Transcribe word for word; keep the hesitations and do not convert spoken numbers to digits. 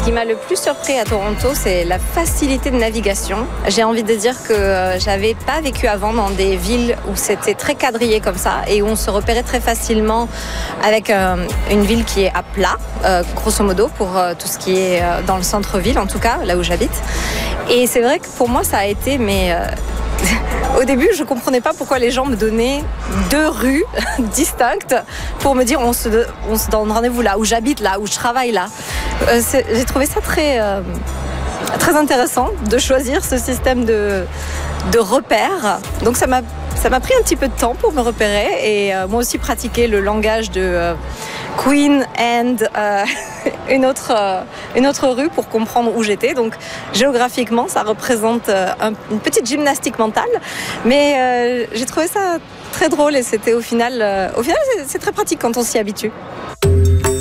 qui m'a le plus surpris à Toronto, c'est la facilité de navigation. J'ai envie de dire que euh, j'avais pas vécu avant dans des villes où c'était très quadrillé comme ça et où on se repérait très facilement avec euh, une ville qui est à plat, euh, grosso modo, pour euh, tout ce qui est euh, dans le centre-ville, en tout cas, là où j'habite. Et c'est vrai que pour moi, ça a été... mais euh, au début, je ne comprenais pas pourquoi les gens me donnaient deux rues distinctes pour me dire on se, on se donne rendez-vous là, où j'habite là, où je travaille là. Euh, j'ai trouvé ça très, euh, très intéressant de choisir ce système de, de repères. Donc ça m'a, ça m'a pris un petit peu de temps pour me repérer et euh, moi aussi pratiquer le langage de euh, Queen and euh, une, autre, euh, une autre rue pour comprendre où j'étais. Donc géographiquement, ça représente euh, un, une petite gymnastique mentale. Mais euh, j'ai trouvé ça très drôle et c'était au final, euh, au final c'est, c'est très pratique quand on s'y habitue.